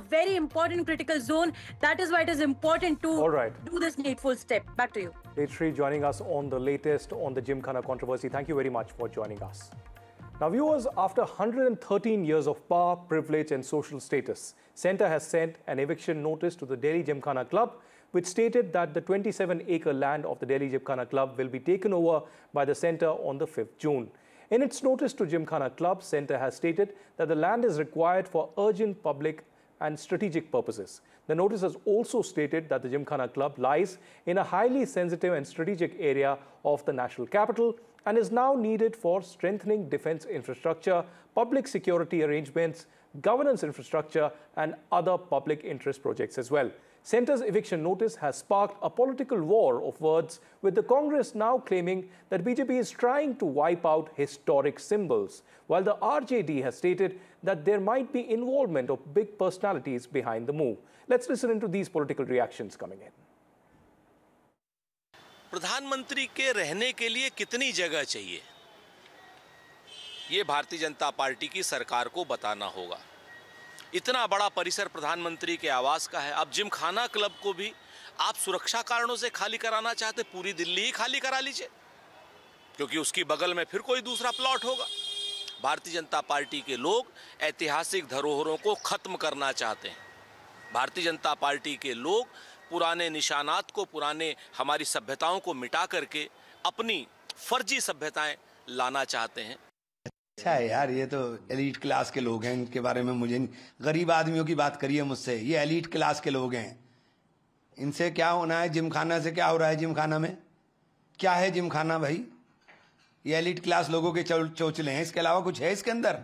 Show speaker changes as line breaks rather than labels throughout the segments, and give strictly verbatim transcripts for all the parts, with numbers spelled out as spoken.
very important critical zone. That is why it is important to
All right.
do this needful step. Back to you.
Jayashree joining us on the latest on the Gymkhana controversy. Thank you very much for joining us. Now viewers, after one hundred thirteen years of power, privilege and social status, Centre has sent an eviction notice to the Delhi Gymkhana Club, which stated that the twenty-seven acre land of the Delhi Gymkhana Club will be taken over by the Centre on the fifth of June. In its notice to Gymkhana Club, Centre has stated that the land is required for urgent public and strategic purposes. The notice has also stated that the Gymkhana Club lies in a highly sensitive and strategic area of the national capital and is now needed for strengthening defence infrastructure, public security arrangements, governance infrastructure and other public interest projects as well. Centre's eviction notice has sparked a political war of words, with the Congress now claiming that B J P is trying to wipe out historic symbols, while the R J D has stated that there might be involvement of big personalities behind the move. Let's listen into these political reactions coming in.
प्रधानमंत्री के रहने के लिए कितनी जगह चाहिए, ये Bharatiya Janata party की सरकार को बताना होगा। इतना बड़ा परिसर प्रधानमंत्री के आवास का है। अब जिमखाना क्लब को भी आप सुरक्षा कारणों से खाली कराना चाहते, पूरी दिल्ली ही खाली करा लीजिए, क्योंकि उसकी बगल में फिर कोई दूसरा प्लॉट होगा। भारतीय जनता पार्टी के लोग ऐतिहासिक धरोहरों को खत्म करना चाहते हैं। भारतीय जनता पार्टी के लोग पुराने निशानात को, पुराने हमारी सभ्यताओं को मिटा करके अपनी फर्जी सभ्यताएं लाना चाहते हैं।
अच्छा है यार, ये तो एलीट क्लास के लोग हैं, इनके बारे में मुझे, गरीब आदमियों की बात करिए मुझसे, ये एलीट क्लास के लोग हैं, इनसे क्या होना है? जिमखाना से क्या हो रहा है? जिमखाना में क्या है? जिमखाना भाई, ये एलीट क्लास लोगों के चोचले हैं, इसके अलावा कुछ है इसके अंदर?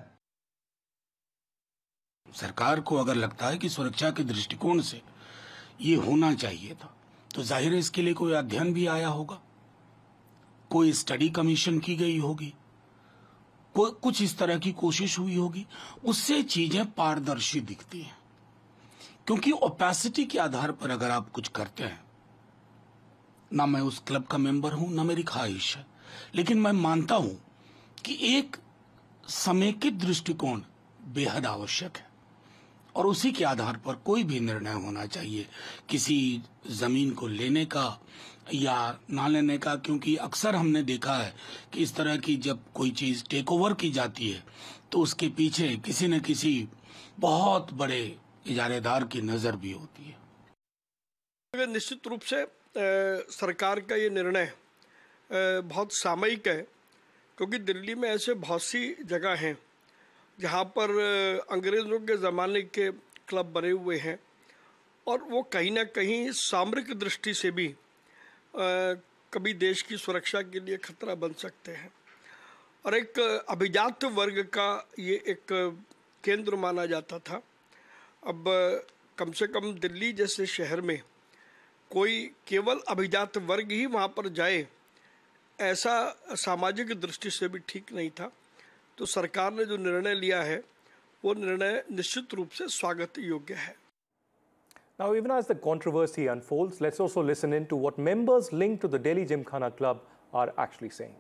सरकार को अगर लगता है कि सुरक्षा के दृष्टिकोण से ये होना चाहिए था, तो जाहिर है इसके लिए कोई अध्ययन भी आया होगा, कोई स्टडी कमीशन की गई होगी, कोई कुछ इस तरह की कोशिश हुई होगी, उससे चीजें पारदर्शी दिखती हैं। क्योंकि ओपेसिटी के आधार पर अगर आप कुछ करते हैं, ना मैं उस क्लब का मेंबर हूं, ना मेरी ख्वाहिश है, लेकिन मैं मानता हूं कि एक समेकित दृष्टिकोण बेहद आवश्यक है और उसी के आधार पर कोई भी निर्णय होना चाहिए किसी जमीन को लेने का या ना लेने का। क्योंकि अक्सर हमने देखा है कि इस तरह की जब कोई चीज टेक ओवर की जाती है तो उसके पीछे किसी न किसी बहुत बड़े इजारेदार की नजर भी होती है।
निश्चित रूप से आ, सरकार का ये निर्णय बहुत सामयिक है, क्योंकि दिल्ली में ऐसे बहुत सी जगह हैं जहाँ पर अंग्रेज़ों के ज़माने के क्लब बने हुए हैं और वो कहीं ना कहीं सामरिक दृष्टि से भी आ, कभी देश की सुरक्षा के लिए खतरा बन सकते हैं। और एक अभिजात वर्ग का ये एक केंद्र माना जाता था। अब कम से कम दिल्ली जैसे शहर में कोई केवल अभिजात वर्ग ही वहाँ पर जाए, ऐसा सामाजिक दृष्टि से भी ठीक नहीं था। तो सरकार ने जो निर्णय लिया है वो निर्णय निश्चित रूप से स्वागत योग्य है।
Now, even as the controversy unfolds, let's also listen in to what members linked to the Delhi Gymkhana Club are actually saying.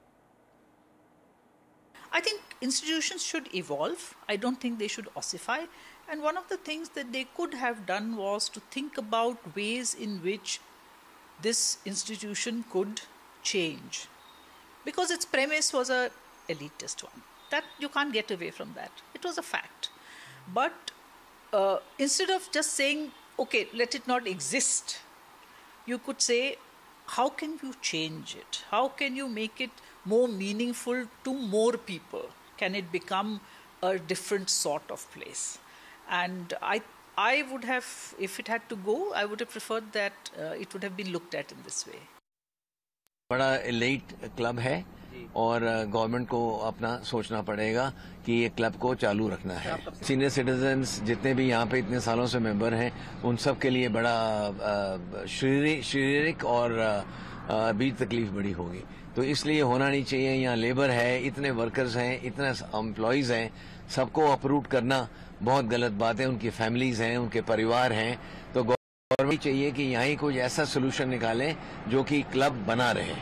I think institutions should evolve. I don't think they should ossify. And one of the things that they could have done was to think about ways in which this institution could change. Because its premise was a elitist one. That you can't get away from that. It was a fact. But uh, instead of just saying, okay, let it not exist, you could say, how can you change it? How can you make it more meaningful to more people? Can it become a different sort of place? And I, I would have, if it had to go, I would have preferred that uh, it would have been looked at in this way.
बड़ा elite club है और government को अपना सोचना पड़ेगा कि ये club को चालू रखना है। सीनियर सिटीजन्स जितने भी यहाँ पे इतने सालों से मेंबर हैं, उन सब के लिए बड़ा शारीरिक और भी तकलीफ बड़ी होगी। तो इसलिए होना नहीं चाहिए। यहाँ लेबर है, इतने वर्कर्स हैं, इतने एम्प्लॉयज़ हैं, सबको अप्रूव करना बहुत गलत बात है। उनकी फैमिलीज हैं, उनके परिवार हैं, तो गवर्नमेंट चाहिए कि यहाँ ही कोई ऐसा सोल्यूशन निकालें जो कि क्लब बना रहे।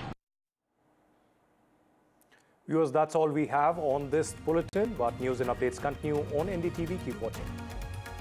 Viewers, that's all we have on this bulletin, but news and updates continue on N D T V. Keep watching.